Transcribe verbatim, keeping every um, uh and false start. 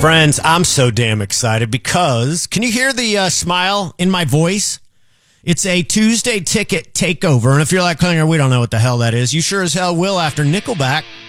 Friends, I'm so damn excited because can you hear the uh, smile in my voice? It's a Tuesday Ticket takeover. And if you're like, Klinger, we don't know what the hell that is. You sure as hell will after Nickelback